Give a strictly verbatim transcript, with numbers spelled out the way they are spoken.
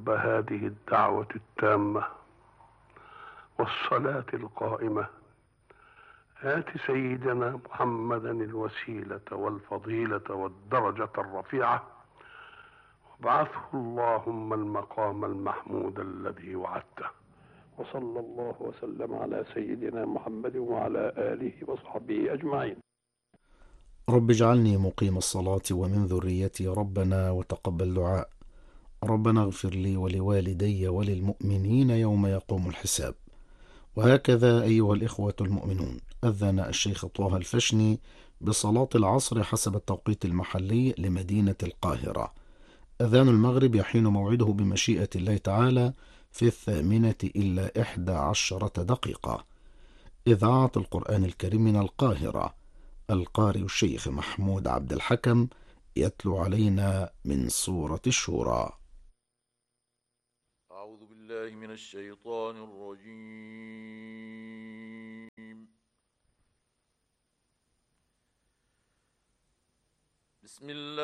رب هذه الدعوة التامة والصلاة القائمة آت سيدنا محمدا الوسيلة والفضيلة والدرجة الرفيعة وابعثه اللهم المقام المحمود الذي وعدته. وصلى الله وسلم على سيدنا محمد وعلى آله وصحبه أجمعين. رب اجعلني مقيم الصلاة ومن ذريتي ربنا وتقبل دعاء. ربنا اغفر لي ولوالدي وللمؤمنين يوم يقوم الحساب. وهكذا أيها الإخوة المؤمنون، أذن الشيخ طه الفشني بصلاة العصر حسب التوقيت المحلي لمدينة القاهرة. أذان المغرب يحين موعده بمشيئة الله تعالى في الثامنة إلا إحدى عشرة دقيقة. إذاعة القرآن الكريم من القاهرة، القارئ الشيخ محمود عبد الحكم يتلو علينا من سورة الشورى. أعوذ بالله من الشيطان الرجيم. بسم الله